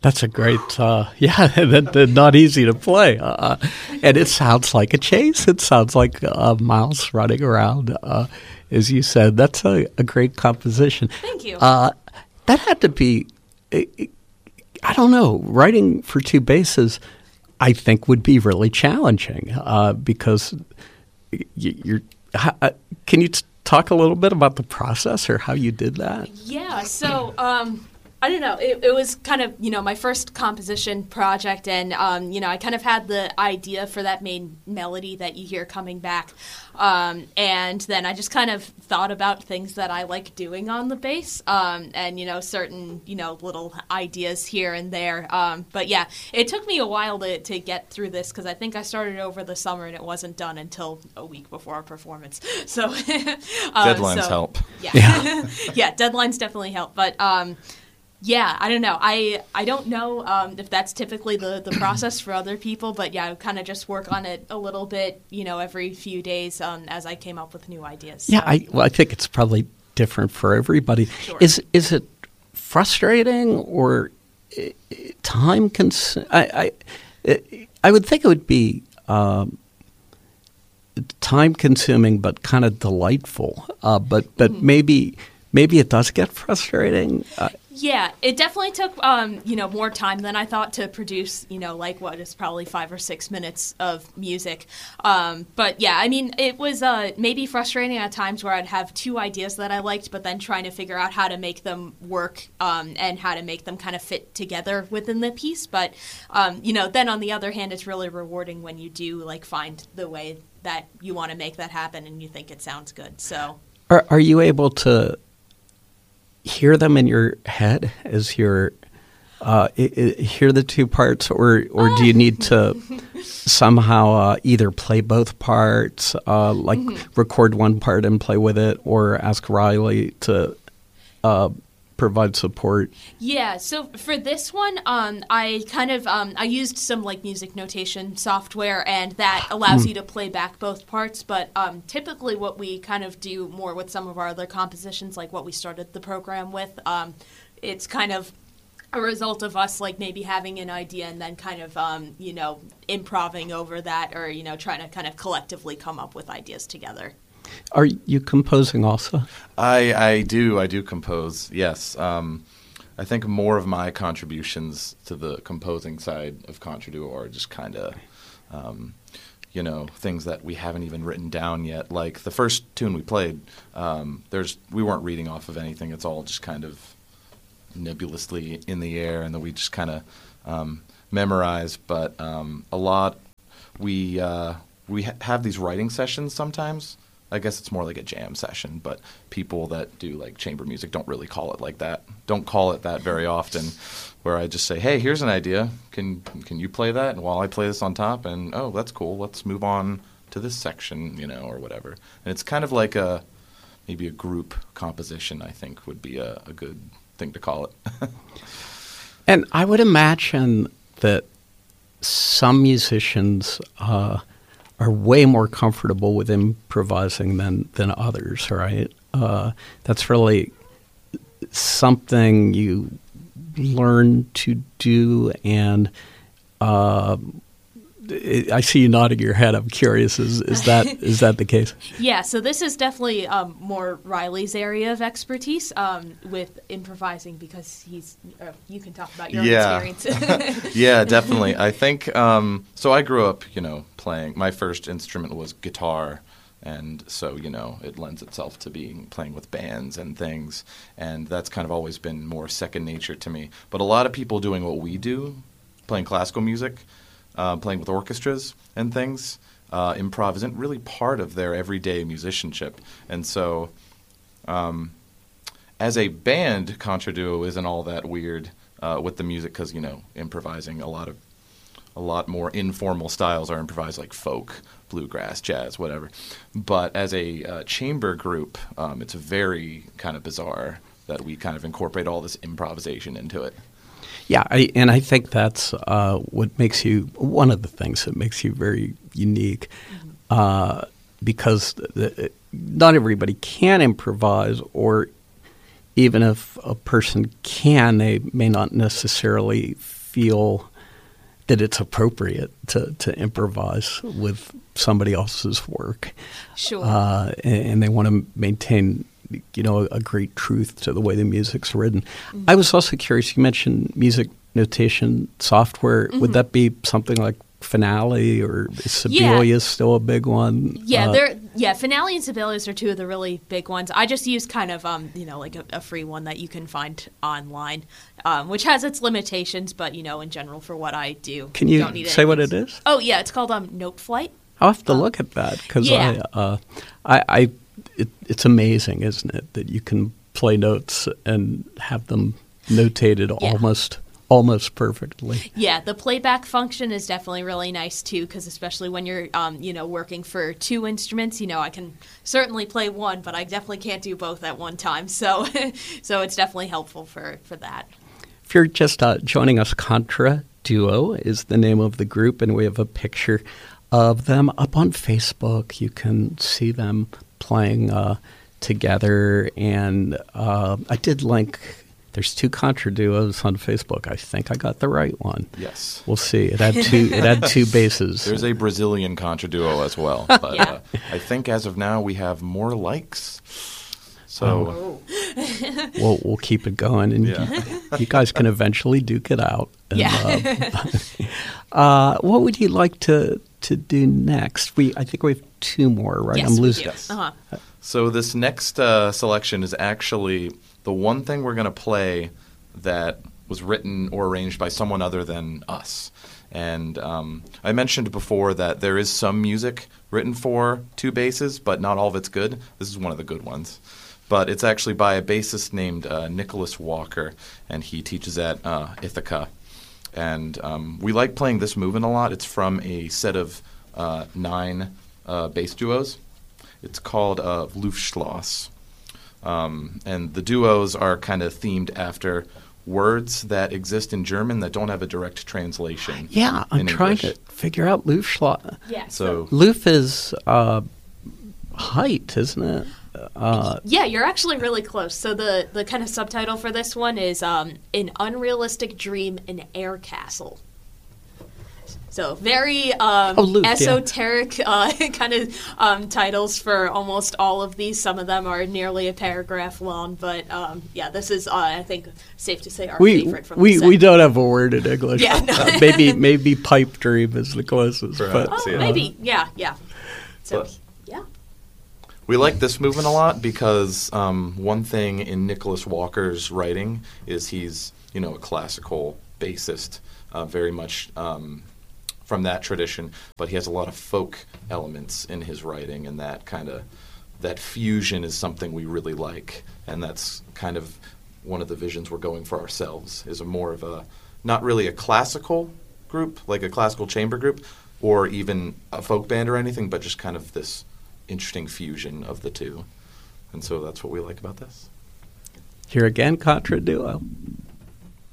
That's a great, not easy to play. And it sounds like a chase. It sounds like a mouse running around. As you said, that's a great composition. Thank you. That had to be, I don't know, writing for two basses, I think would be really challenging because you're can you talk a little bit about the process or how you did that? Yeah, so I don't know. It was kind of, my first composition project, and, I kind of had the idea for that main melody that you hear coming back. And then I just kind of thought about things that I like doing on the bass, and, certain, little ideas here and there. But yeah, it took me a while to get through this because I think I started over the summer and it wasn't done until a week before our performance. So deadlines help. Yeah. Yeah, deadlines definitely help. But yeah, I don't know. I don't know if that's typically the process for other people, but yeah, I kind of just work on it a little bit, every few days as I came up with new ideas. Yeah, I think it's probably different for everybody. Sure. Is it frustrating or time consuming? I would think it would be time consuming, but kind of delightful. But maybe it does get frustrating. Yeah, it definitely took, more time than I thought to produce, like what is probably 5 or 6 minutes of music. But yeah, I mean, it was maybe frustrating at times where I'd have two ideas that I liked, but then trying to figure out how to make them work and how to make them kind of fit together within the piece. But, then on the other hand, it's really rewarding when you do find the way that you want to make that happen and you think it sounds good. So, are you able to hear them in your head as you're hear the two parts, or do you need to somehow either play both parts, record one part and play with it, or ask Riley to provide support? Yeah, so for this one, I kind of I used some music notation software, and that allows you to play back both parts. But typically, what we kind of do more with some of our other compositions, like what we started the program with, it's kind of a result of us maybe having an idea and then kind of improving over that, or trying to kind of collectively come up with ideas together. Are you composing also? I do compose, yes. I think more of my contributions to the composing side of Contra Duo are just kind of, things that we haven't even written down yet. Like the first tune we played, we weren't reading off of anything. It's all just kind of nebulously in the air, and then we just kind of memorize. But a lot, we have these writing sessions sometimes. I guess it's more like a jam session, but people that do chamber music don't really call it like that. Don't call it that very often, where I just say, hey, here's an idea. Can you play that? And while I play this on top, and oh, that's cool. Let's move on to this section, or whatever. And it's kind of like maybe a group composition, I think, would be a good thing to call it. And I would imagine that some musicians are way more comfortable with improvising than others, right? That's really something you learn to do, and I see you nodding your head. I'm curious, is that the case? Yeah, so this is definitely more Riley's area of expertise with improvising, because you can talk about your own experience. Yeah, definitely. I think, so I grew up, playing, my first instrument was guitar, and so, it lends itself to playing with bands and things, and that's kind of always been more second nature to me. But a lot of people doing what we do, playing classical music, playing with orchestras and things, improv isn't really part of their everyday musicianship. And so as a band, Contra Duo isn't all that weird with the music, because, improvising a lot more informal styles are improvised, like folk, bluegrass, jazz, whatever. But as a chamber group, it's very kind of bizarre that we kind of incorporate all this improvisation into it. Yeah, I think that's what makes you, one of the things that makes you very unique, because not everybody can improvise, or even if a person can, they may not necessarily feel that it's appropriate to improvise with somebody else's work. Sure. And they want to maintain, a great truth to the way the music's written. Mm-hmm. I was also curious, you mentioned music notation software. Mm-hmm. Would that be something like Finale, or is Sibelius still a big one? Yeah, Finale and Sibelius are two of the really big ones. I just use kind of like a free one that you can find online, which has its limitations, but in general for what I do, can you don't need say what it is? Oh yeah, it's called Noteflight. I'll have to look at that because it's amazing, isn't it, that you can play notes and have them notated almost perfectly. Yeah, the playback function is definitely really nice too, because especially when you're, working for two instruments, I can certainly play one, but I definitely can't do both at one time. So, so it's definitely helpful for that. If you're just joining us, Contra Duo is the name of the group, and we have a picture of them up on Facebook. You can see them playing together, and I did link. There's two Contra Duos on Facebook. I think I got the right one. Yes. We'll see. It had two basses. There's a Brazilian Contra Duo as well. But I think as of now we have more likes. So we'll keep it going, and you guys can eventually duke it out. And, what would you like to do next? I think we have two more, right? Yes, I'm losing. Yes. So this next selection is actually the one thing we're going to play that was written or arranged by someone other than us. And I mentioned before that there is some music written for two basses, but not all of it's good. This is one of the good ones. But it's actually by a bassist named Nicholas Walker, and he teaches at Ithaca. And we like playing this movement a lot. It's from a set of 9 bass duos. It's called Luftschloss. And the duos are kind of themed after words that exist in German that don't have a direct translation. Yeah, I'm trying to figure out Luftschloss. Yeah. So Luft is height, isn't it? Yeah, you're actually really close. So the kind of subtitle for this one is An Unrealistic Dream in Air Castle. So very esoteric kind of titles for almost all of these. Some of them are nearly a paragraph long, but this is I think safe to say our favorite from the set. We don't have a word in English. Yeah, no. maybe Pipe Dream is the closest. Perhaps, but, maybe, yeah. So we like this movement a lot because one thing in Nicholas Walker's writing is he's a classical bassist, very much. From that tradition, but he has a lot of folk elements in his writing, and that fusion is something we really like, and that's kind of one of the visions we're going for ourselves, is more of a, not really a classical group, like a classical chamber group, or even a folk band or anything, but just kind of this interesting fusion of the two, and so that's what we like about this. Here again, Contra Duo.